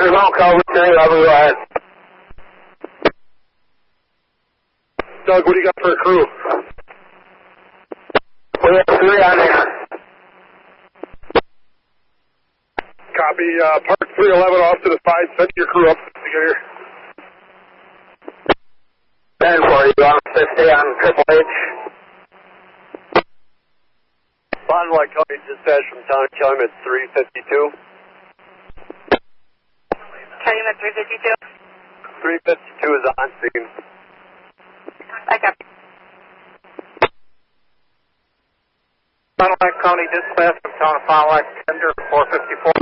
Mount Calvary 311, go ahead. Doug, what do you got for a crew? We have 3 on there. Copy, Park 311 off to the side. Send your crew up to get here. 10 for you on 50 on Triple H. Bonwell County Dispatch from Town of Calumet 352. Calumet 352. 352 is on scene. I copy. Bonwell County Dispatch from Town of Fond du Lac, tender 454.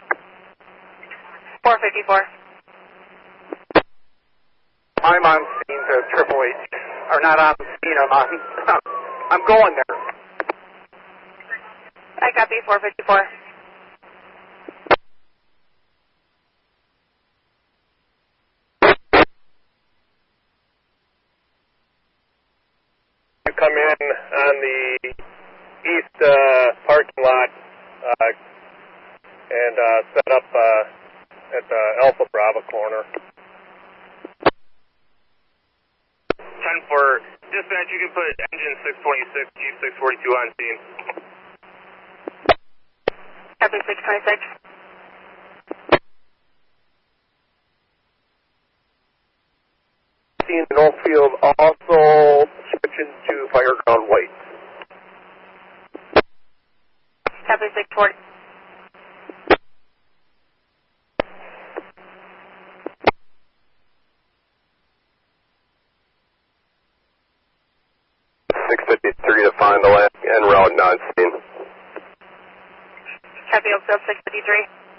454. I'm on scene to Triple H. Or not on scene, I'm going there. I copy 454. You come in on the east parking lot and set up at the Alpha Bravo corner. 10 for dispatch, you can put engine 626, Jeep 642 on scene. Copy 626. Scene in Oakfield also switching to Fireground White. Copy 640. To find the last en route non-scene. Copy Oakfield 653.